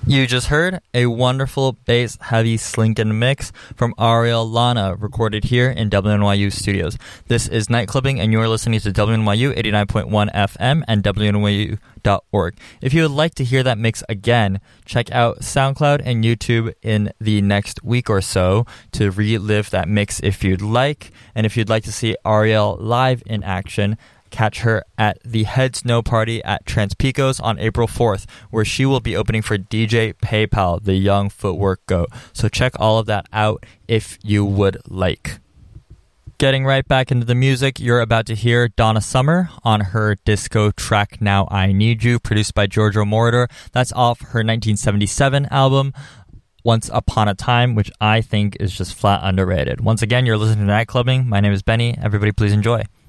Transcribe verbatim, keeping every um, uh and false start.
You just heard a wonderful bass heavy slinkin' mix from Ariel Lana, recorded here in W N Y U studios. This is Night Clubbing, and you're listening to W N Y U eighty-nine point one F M and W N Y U dot org. If you would like to hear that mix again, check out SoundCloud and YouTube in the next week or so to relive that mix if you'd like. And if you'd like to see Ariel live in action, catch her at the Head Snow Party at Transpicos on April fourth, where she will be opening for D J PayPal, the young footwork goat. So check all of that out if you would like. Getting right back into the music, you're about to hear Donna Summer on her disco track Now I Need You, produced by Giorgio Moroder. That's off her nineteen seventy-seven album, Once Upon a Time, which I think is just flat underrated. Once again, you're listening to Night Clubbing. My name is Benny. Everybody please enjoy.